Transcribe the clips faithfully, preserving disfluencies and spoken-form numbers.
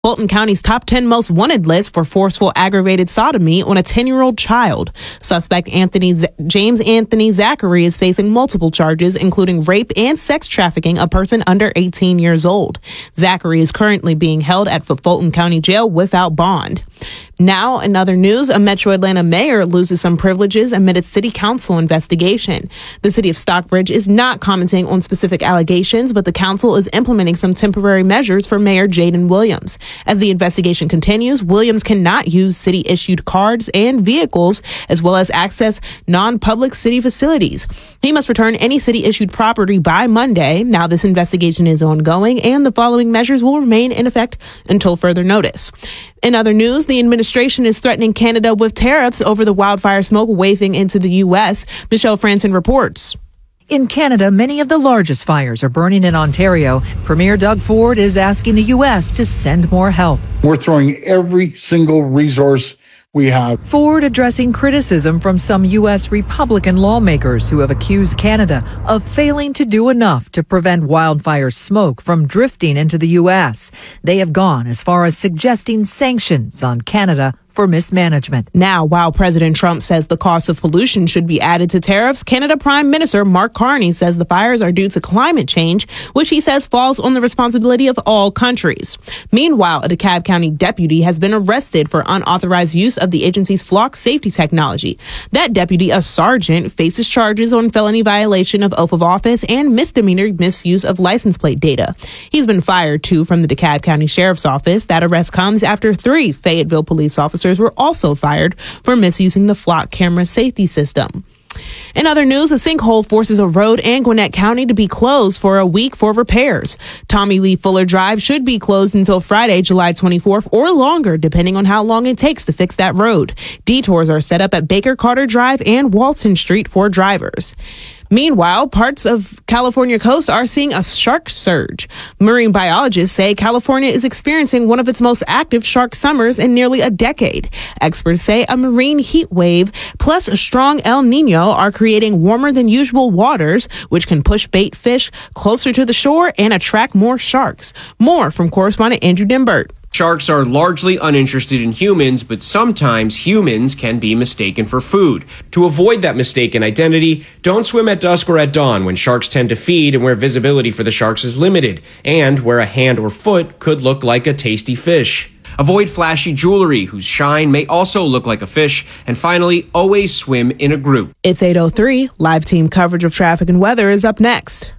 Fulton County's top ten most wanted list for forceful aggravated sodomy on a ten-year-old child. Suspect Anthony Z- James Anthony Zachary is facing multiple charges, including rape and sex trafficking a person under eighteen years old. Zachary is currently being held at the Fulton County Jail without bond. Now, in other news, a Metro Atlanta mayor loses some privileges amid its city council investigation. The city of Stockbridge is not commenting on specific allegations, but the council is implementing some temporary measures for Mayor Jaden Williams. As the investigation continues, Williams cannot use city-issued cards and vehicles, as well as access non-public city facilities. He must return any city-issued property by Monday. Now, this investigation is ongoing, and the following measures will remain in effect until further notice. In other news, the administration is threatening Canada with tariffs over the wildfire smoke wafting into the U S. Michelle Franson reports. In Canada, many of the largest fires are burning in Ontario. Premier Doug Ford is asking the U S to send more help. We're throwing every single resource we have. Ford addressing criticism from some U S Republican lawmakers who have accused Canada of failing to do enough to prevent wildfire smoke from drifting into the U S. They have gone as far as suggesting sanctions on Canada for mismanagement. Now, while President Trump says the cost of pollution should be added to tariffs, Canada Prime Minister Mark Carney says the fires are due to climate change, which he says falls on the responsibility of all countries. Meanwhile, a DeKalb County deputy has been arrested for unauthorized use of the agency's flock safety technology. That deputy, a sergeant, faces charges on felony violation of oath of office and misdemeanor misuse of license plate data. He's been fired, too, from the DeKalb County Sheriff's Office. That arrest comes after three Fayetteville police officers were also fired for misusing the flock camera safety system. In other news, a sinkhole forces a road in Gwinnett County to be closed for a week for repairs. Tommy Lee Fuller Drive should be closed until Friday, July twenty-fourth, or longer, depending on how long it takes to fix that road. Detours are set up at Baker Carter Drive and Walton Street for drivers. Meanwhile, parts of California coast are seeing a shark surge. Marine biologists say California is experiencing one of its most active shark summers in nearly a decade. Experts say a marine heat wave plus a strong El Nino are creating warmer than usual waters, which can push bait fish closer to the shore and attract more sharks. More from correspondent Andrew Denbert. Sharks are largely uninterested in humans, but sometimes humans can be mistaken for food. To avoid that mistaken identity, don't swim at dusk or at dawn when sharks tend to feed and where visibility for the sharks is limited, and where a hand or foot could look like a tasty fish. Avoid flashy jewelry whose shine may also look like a fish. And finally, always swim in a group. It's eight oh three. Live team coverage of traffic and weather is up next.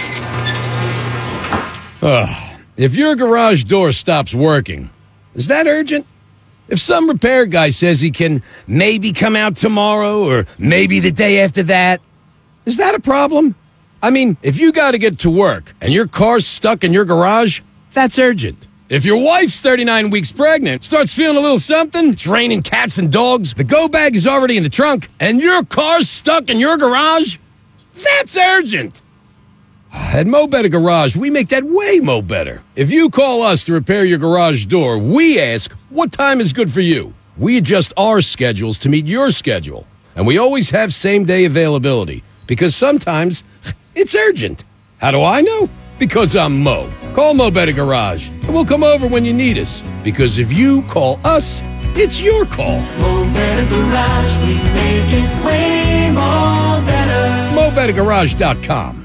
Ugh. If your garage door stops working, is that urgent? If some repair guy says he can maybe come out tomorrow or maybe the day after that, is that a problem? I mean, if you got to get to work and your car's stuck in your garage, that's urgent. If your wife's thirty-nine weeks pregnant, starts feeling a little something, it's raining cats and dogs, the go bag is already in the trunk, and your car's stuck in your garage, that's urgent. At Mo Better Garage, we make that way mo better. If you call us to repair your garage door, we ask, what time is good for you? We adjust our schedules to meet your schedule. And we always have same-day availability, because sometimes it's urgent. How do I know? Because I'm Mo. Call Mo Better Garage, and we'll come over when you need us. Because if you call us, it's your call. Mo Better Garage, we make it way more better. Mo Better Garage dot com.